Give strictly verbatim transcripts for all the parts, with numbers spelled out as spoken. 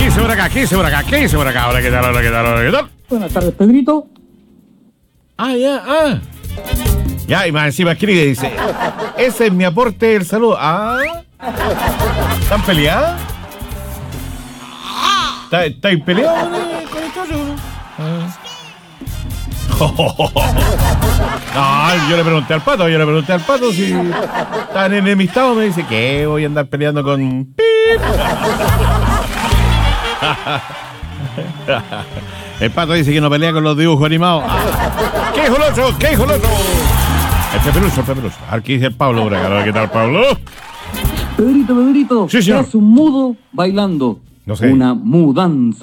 dice por acá? ¿Qué dice por acá? ¿Qué dice por acá? Hola, ¿qué tal? Hola, ¿qué tal? Hola, ¿qué tal? Buenas tardes, Pedrito. Ah, ya, ah. Ya, y más encima escribe y dice, ese es mi aporte del saludo. Ah. ¿Están peleadas? ¿Está- ¿Estáis peleados con el, con el cacho, no? Ah. No, yo le pregunté al pato, yo le pregunté al pato si están enemistados. Me dice, ¿qué? Voy a andar peleando con... ¡Pip! El pato dice que no pelea con los dibujos animados. Ah. ¿Qué dijo el otro? ¿Qué dijo el otro? El peperuso, el peperuso. Aquí dice el Pablo Braga. ¿Qué tal, Pablo? Pedrito, Pedrito. Sí, señor. ¿Qué hace un mudo bailando? No sé. Una mudanza.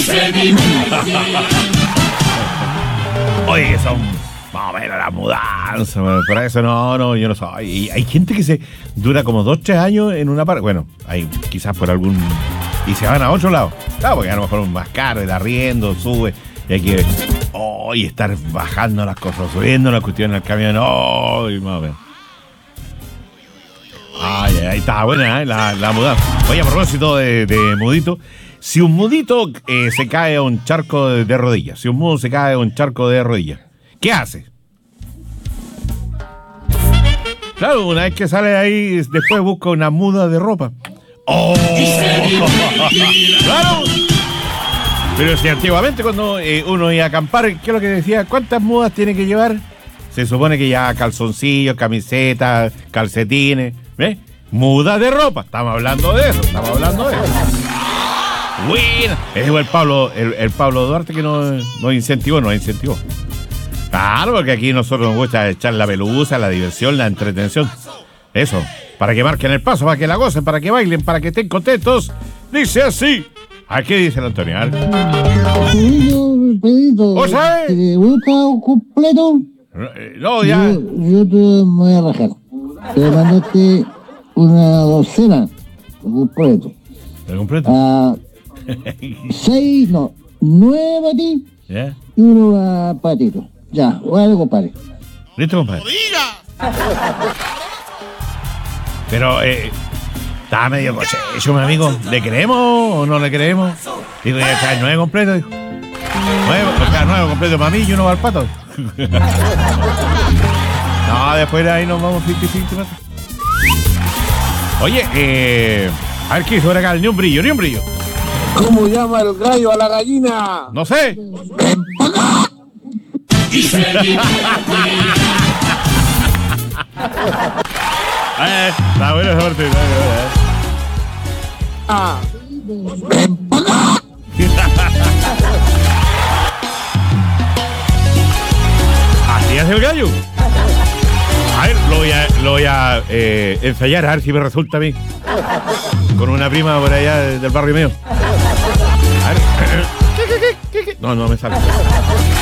Oye, son más o menos la mudanza. Pero eso no, no, yo no soy. Y hay gente que se dura como dos, tres años en una parte. Bueno, hay quizás por algún... Y se van a otro lado. Claro, porque a lo mejor es más caro, el arriendo, sube. Y hay que... Oh, y estar bajando las cosas, subiendo las cuestiones al camión. Oh, y más o menos. Ay, ahí está buena, ¿eh? la, la mudanza. Oye, a propósito de, de mudito, si un mudito eh, se cae a un charco de, de rodillas, si un mudo se cae a un charco de rodillas, ¿qué hace? Claro, una vez que sale de ahí, después busca una muda de ropa. ¡Oh! ¡Claro! Pero si antiguamente cuando eh, uno iba a acampar, ¿qué es lo que decía? ¿Cuántas mudas tiene que llevar? Se supone que ya calzoncillos, camisetas, calcetines, ¿ves? Muda de ropa, estamos hablando de eso, estamos hablando de eso. Bueno, es igual el Pablo, el, el Pablo Duarte que nos, nos incentivó, nos incentivó. Claro, porque aquí nosotros nos gusta echar la pelusa, la diversión, la entretención. Eso, para que marquen el paso, para que la gocen, para que bailen, para que estén contentos. Dice así. ¿A qué dice el Antonio? A ver. Pedrito, Pedrito, ¿O sea? ¿te gusta un completo? No, ya. Yo, yo te me voy a rajar. Te mandaste una docena de completo. ¿Lo completo? Ah, seis, no, nueve para ti ¿Ya? y uno para Tito. Ya, bueno, compadre. ¿Listo, compadre? Pero, eh, está medio cochecho, mi amigo. ¿Le creemos o no le creemos? Digo, ya está nueve completo, dijo. Nueve, o sea, nueve completo para mí y uno para el pato. No, después de ahí nos vamos cincuenta cincuenta. Oye, eh, a ver qué hizo por acá, ni un brillo, ni un brillo. ¿Cómo llama el gallo a la gallina? No sé. eh, está bueno esa parte. Está bueno, eh. Ah. Así hace el gallo. A ver, lo voy a, lo voy a eh, ensayar, a ver si me resulta a mí. Con una prima por allá del barrio mío. A ver. No, no me sale.